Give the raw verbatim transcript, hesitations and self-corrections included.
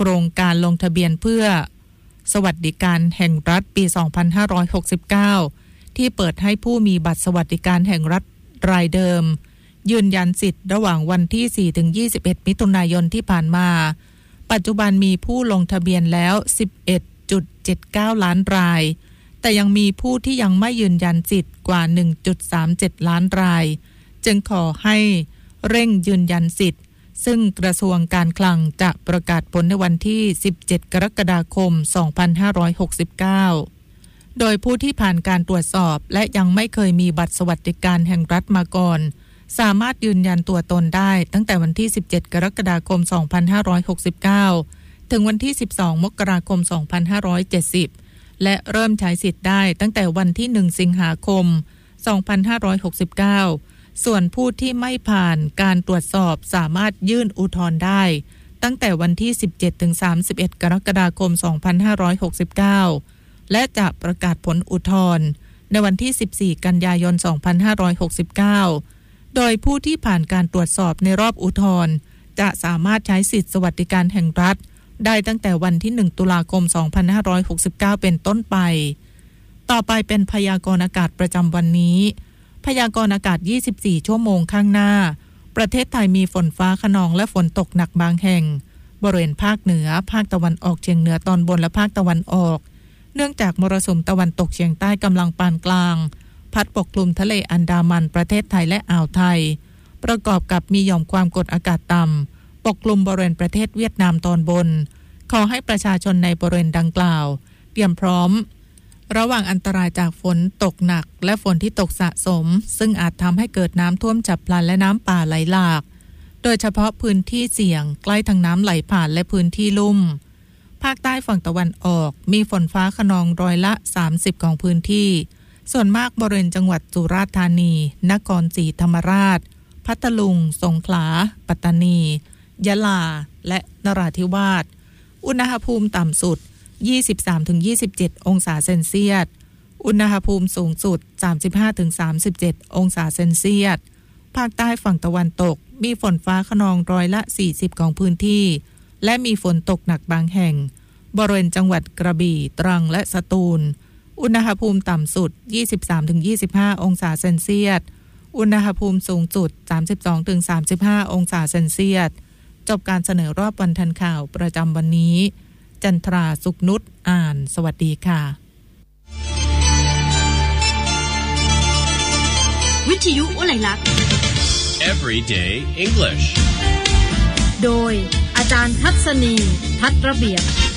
ครงการลงทะเบียนเพื่อสวัสดิการแห่งรัฐปีสองพันห้าร้อยหกสิบเก้าที่เปิดให้ผู้มีบัตรสวัสดิการแห่งรัฐรายเดิมยืนยันสิทธิ์ระหว่างวันที่ สี่ถึงยี่สิบเอ็ด มิถุนายนที่ผ่านมาปัจจุบันมีผู้ลงทะเบียนแล้ว สิบเอ็ดจุดเจ็ดเก้า ล้านรายแต่ยังมีผู้ที่ยังไม่ยืนยันสิทธิ์กว่า หนึ่งจุดสามเจ็ด ล้านรายจึงขอให้เร่งยืนยันสิทธิ์ซึ่งกระทรวงการคลังจะประกาศผลในวันที่ สิบเจ็ด กรกฎาคม สองพันห้าร้อยหกสิบเก้า โดยผู้ที่ผ่านการตรวจสอบและยังไม่เคยมีบัตรสวัสดิการแห่งรัฐมาก่อนสามารถยืนยันตัวตนได้ตั้งแต่วันที่ สิบเจ็ด กรกฎาคม สองพันห้าร้อยหกสิบเก้า ถึงวันที่ สิบสอง มกราคม สองพันห้าร้อยเจ็ดสิบ และเริ่มใช้สิทธิ์ได้ตั้งแต่วันที่ หนึ่ง สิงหาคม สองพันห้าร้อยหกสิบเก้า ส่วนผู้ที่ไม่ผ่านการตรวจสอบสามารถยื่นอุทธรณ์ได้ตั้งแต่วันที่ สิบเจ็ดถึงสามสิบเอ็ด กรกฎาคม สองพันห้าร้อยหกสิบเก้า และจะประกาศผลอุทธรณ์ในวันที่ สิบสี่ กันยายน สองพันห้าร้อยหกสิบเก้า โดยผู้ที่ผ่านการตรวจสอบในรอบอุทธรณ์จะสามารถใช้สิทธิสวัสดิการแห่งรัฐได้ตั้งแต่วันที่ หนึ่ง ตุลาคม สองพันห้าร้อยหกสิบเก้า เป็นต้นไปต่อไปเป็นพยากรณ์อากาศประจำวันนี้พยากรณ์อากาศ ยี่สิบสี่ ชั่วโมงข้างหน้าประเทศไทยมีฝนฟ้าคะนองและฝนตกหนักบางแห่งบริเวณภาคเหนือภาคตะวันออกเฉียงเหนือตอนบนและภาคตะวันออกเนื่องจากมรสุมตะวันตกเฉียงใต้กำลังปานกลางพัดปกคลุมทะเลอันดามันประเทศไทยและอ่าวไทยประกอบกับมีหย่อมความกดอากาศต่ำปกคลุมบริเวณประเทศเวียดนามตอนบนขอให้ประชาชนในบริเวณดังกล่าวเตรียมพร้อมระวังอันตรายจากฝนตกหนักและฝนที่ตกสะสมซึ่งอาจทำให้เกิดน้ำท่วมฉับพลันและน้ำป่าไหลหลากโดยเฉพาะพื้นที่เสี่ยงใกล้ทางน้ำไหลผ่านและพื้นที่ลุ่มภาคใต้ฝั่งตะวันออกมีฝนฟ้าคะนองร้อยละสามสิบของพื้นที่ส่วนมากบริเวณจังหวัดสุราษฎร์ธานีนครศรีธรรมราชพัทลุงสงขลาปัตตานียะลาและนราธิวาสอุณหภูมิต่ำสุด ยี่สิบสามถึงยี่สิบเจ็ด องศาเซนเซียสอุณหภูมิสูงสุด สามสิบห้าถึงสามสิบเจ็ด องศาเซนเซียสภาคใต้ฝั่งตะวันตกมีฝนฟ้าคะนองร้อยละสี่สิบของพื้นที่และมีฝนตกหนักบางแห่งบริเวณจังหวัดกระบี่ตรังและสตูลอุณหภูมิต่ำสุด ยี่สิบสามถึงยี่สิบห้า องศาเซนเซียสอุณหภูมิสูงสุด สามสิบสองถึงสามสิบห้า องศาเซนเซียสจบการเสนอรอบวันทันข่าวประจำวันนี้จันทราสุขนุชอ่านสวัสดีค่ะวิทยุอุไรลักษณ์ Everyday English โดยอาจารย์ทัศนีทัศน์ระเบียบ